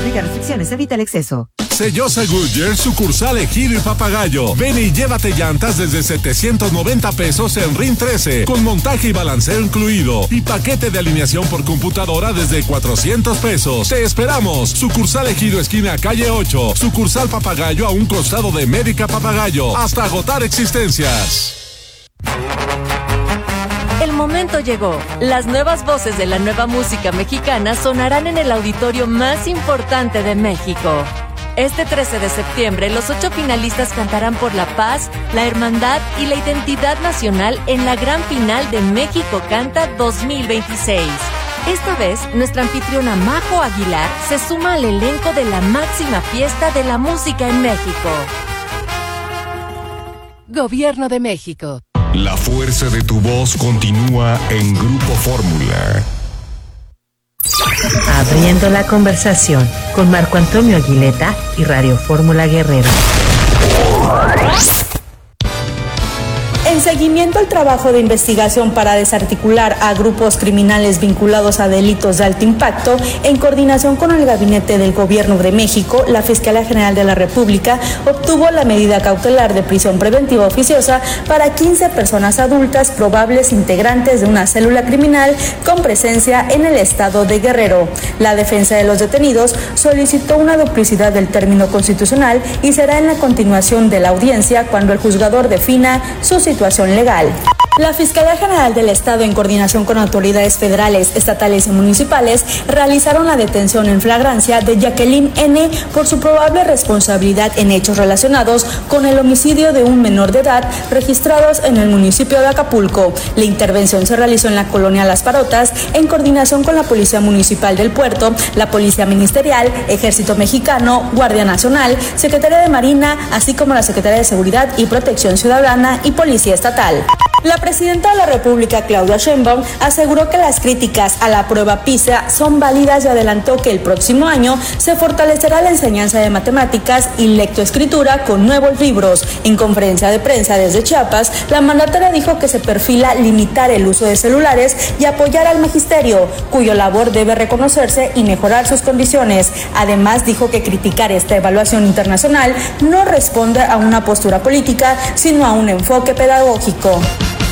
Aplica restricciones, evita el exceso. Sellosa Goodyear, sucursal Ejido y Papagayo. Ven y llévate llantas desde 790 pesos en RIN 13, con montaje y balanceo incluido. Y paquete de alineación por computadora desde 400 pesos. Te esperamos. Sucursal Ejido, esquina calle 8. Sucursal Papagayo, a un costado de Médica Papagayo. Hasta agotar existencias. El momento llegó. Las nuevas voces de la nueva música mexicana sonarán en el auditorio más importante de México. Este 13 de septiembre, los 8 finalistas cantarán por la paz, la hermandad y la identidad nacional en la gran final de México Canta 2026. Esta vez, nuestra anfitriona Majo Aguilar se suma al elenco de la máxima fiesta de la música en México. Gobierno de México. La fuerza de tu voz continúa en Grupo Fórmula. Abriendo la conversación con Marco Antonio Aguileta y Radio Fórmula Guerrero. En seguimiento al trabajo de investigación para desarticular a grupos criminales vinculados a delitos de alto impacto, en coordinación con el Gabinete del Gobierno de México, la Fiscalía General de la República obtuvo la medida cautelar de prisión preventiva oficiosa para 15 personas adultas probables integrantes de una célula criminal con presencia en el estado de Guerrero. La defensa de los detenidos solicitó una duplicidad del término constitucional y será en la continuación de la audiencia cuando el juzgador defina su situación legal. La Fiscalía General del Estado, en coordinación con autoridades federales, estatales y municipales, realizaron la detención en flagrancia de Jacqueline N. por su probable responsabilidad en hechos relacionados con el homicidio de un menor de edad registrados en el municipio de Acapulco. La intervención se realizó en la colonia Las Parotas, en coordinación con la Policía Municipal del Puerto, la Policía Ministerial, Ejército Mexicano, Guardia Nacional, Secretaría de Marina, así como la Secretaría de Seguridad y Protección Ciudadana y Policía Estatal. La presidenta de la República, Claudia Sheinbaum, aseguró que las críticas a la prueba PISA son válidas y adelantó que el próximo año se fortalecerá la enseñanza de matemáticas y lectoescritura con nuevos libros. En conferencia de prensa desde Chiapas, la mandataria dijo que se perfila limitar el uso de celulares y apoyar al magisterio, cuyo labor debe reconocerse y mejorar sus condiciones. Además, dijo que criticar esta evaluación internacional no responde a una postura política, sino a un enfoque pedagógico.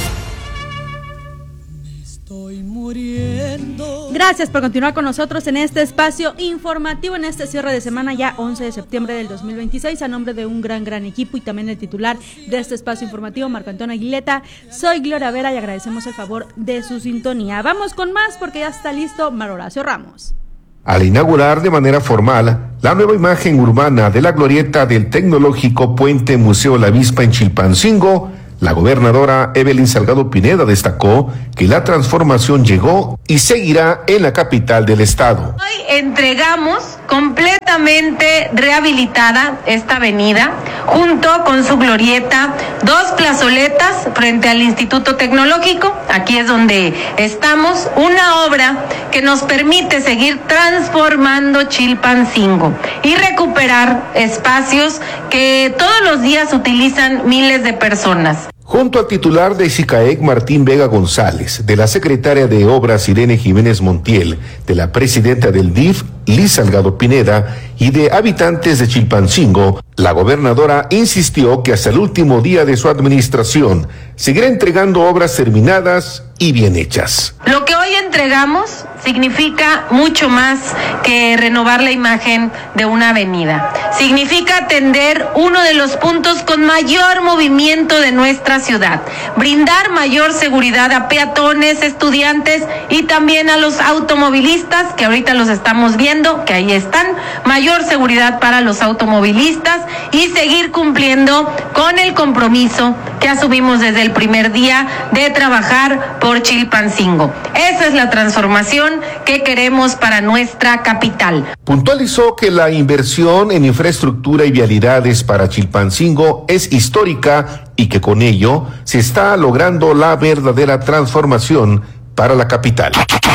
Gracias por continuar con nosotros en este espacio informativo, en este cierre de semana ya 11 de septiembre del 2026, a nombre de un gran equipo y también el titular de este espacio informativo, Marco Antonio Aguileta. Soy Gloria Vera y agradecemos el favor de su sintonía. Vamos con más porque ya está listo Mar Horacio Ramos. Al inaugurar de manera formal la nueva imagen urbana de la glorieta del tecnológico Puente Museo La Avispa en Chilpancingo, la gobernadora Evelyn Salgado Pineda destacó que la transformación llegó y seguirá en la capital del estado. Hoy entregamos completamente rehabilitada esta avenida, junto con su glorieta, 2 plazoletas frente al Instituto Tecnológico, aquí es donde estamos, una obra que nos permite seguir transformando Chilpancingo y recuperar espacios que todos los días utilizan miles de personas. Junto al titular de SICAEC, Martín Vega González, de la secretaria de Obras, Irene Jiménez Montiel, de la presidenta del DIF, Liz Salgado Pineda, y de habitantes de Chilpancingo, la gobernadora insistió que hasta el último día de su administración seguirá entregando obras terminadas y bien hechas. Lo que hoy entregamos significa mucho más que renovar la imagen de una avenida. Significa atender uno de los puntos con mayor movimiento de nuestra ciudad, brindar mayor seguridad a peatones, estudiantes y también a los automovilistas, que ahorita los estamos viendo, que ahí están, mayor seguridad para los automovilistas y seguir cumpliendo con el compromiso que asumimos desde el primer día de trabajar por Chilpancingo. Esa es la transformación que queremos para nuestra capital. Puntualizó que la inversión en infraestructura y vialidades para Chilpancingo es histórica y que con ello se está logrando la verdadera transformación para la capital.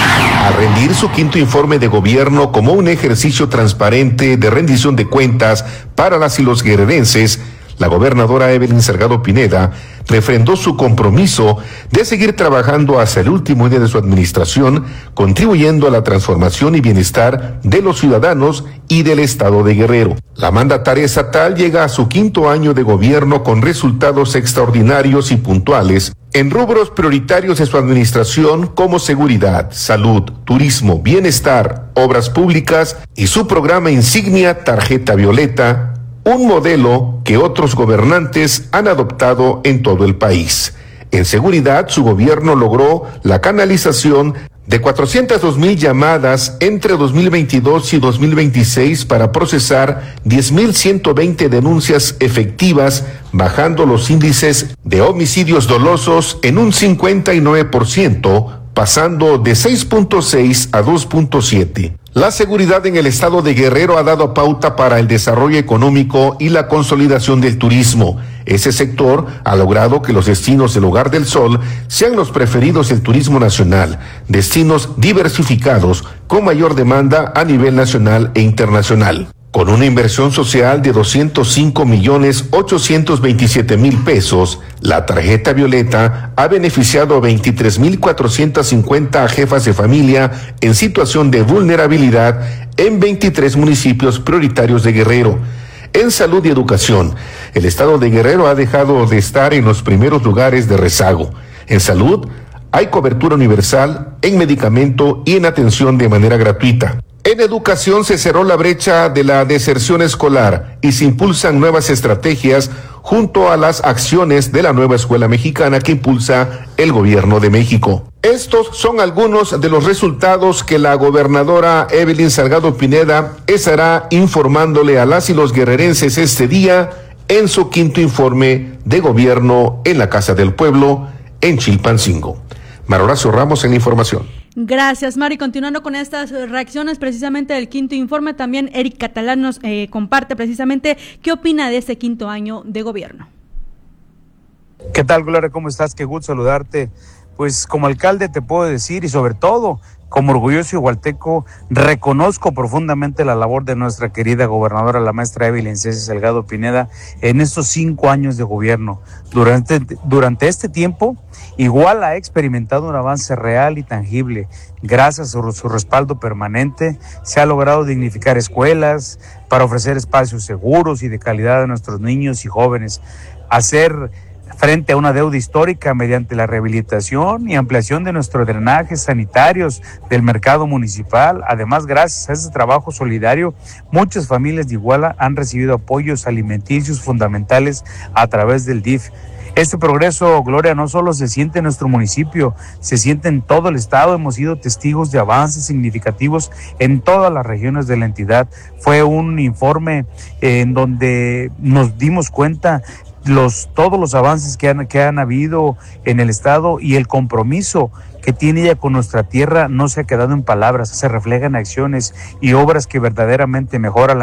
Al rendir su quinto informe de gobierno como un ejercicio transparente de rendición de cuentas para las y los guerrerenses, La gobernadora Evelyn Salgado Pineda refrendó su compromiso de seguir trabajando hasta el último día de su administración, contribuyendo a la transformación y bienestar de los ciudadanos y del estado de Guerrero. La mandataria estatal llega a su 5º año de gobierno con resultados extraordinarios y puntuales en rubros prioritarios de su administración como seguridad, salud, turismo, bienestar, obras públicas y su programa insignia Tarjeta Violeta, un modelo que otros gobernantes han adoptado en todo el país. En seguridad, su gobierno logró la canalización de 402,000 llamadas entre 2022 y 2026 para procesar 10,120 denuncias efectivas, bajando los índices de homicidios dolosos en un 59%, pasando de 6.6 a 2.7. La seguridad en el estado de Guerrero ha dado pauta para el desarrollo económico y la consolidación del turismo. Ese sector ha logrado que los destinos del Hogar del Sol sean los preferidos del turismo nacional, destinos diversificados con mayor demanda a nivel nacional e internacional. Con una inversión social de 205,827,000 pesos, la tarjeta Violeta ha beneficiado a 23,450 jefas de familia en situación de vulnerabilidad en 23 municipios prioritarios de Guerrero. En salud y educación, el estado de Guerrero ha dejado de estar en los primeros lugares de rezago. En salud, hay cobertura universal en medicamento y en atención de manera gratuita. En educación se cerró la brecha de la deserción escolar y se impulsan nuevas estrategias junto a las acciones de la nueva escuela mexicana que impulsa el gobierno de México. Estos son algunos de los resultados que la gobernadora Evelyn Salgado Pineda estará informándole a las y los guerrerenses este día en su 5º informe de gobierno en la Casa del Pueblo en Chilpancingo. Mario Horacio Ramos en la información. Gracias, Mari. Continuando con estas reacciones precisamente del 5º informe, también Eric Catalán nos comparte precisamente qué opina de este 5º año de gobierno. ¿Qué tal, Gloria? ¿Cómo estás? Qué gusto saludarte. Pues como alcalde te puedo decir, y sobre todo como orgulloso igualteco, reconozco profundamente la labor de nuestra querida gobernadora, la maestra Evelyn Salgado Pineda, en estos 5 años de gobierno. Durante este tiempo, igual ha experimentado un avance real y tangible. Gracias a su respaldo permanente, se ha logrado dignificar escuelas para ofrecer espacios seguros y de calidad a nuestros niños y jóvenes, hacer frente a una deuda histórica mediante la rehabilitación y ampliación de nuestros drenajes sanitarios del mercado municipal. Además, gracias a ese trabajo solidario, muchas familias de Iguala han recibido apoyos alimenticios fundamentales a través del DIF. Este progreso, Gloria, no solo se siente en nuestro municipio, se siente en todo el estado. Hemos sido testigos de avances significativos en todas las regiones de la entidad. Fue un informe en donde nos dimos cuenta todos los avances que han habido en el estado, y el compromiso que tiene ella con nuestra tierra no se ha quedado en palabras, se refleja en acciones y obras que verdaderamente mejoran la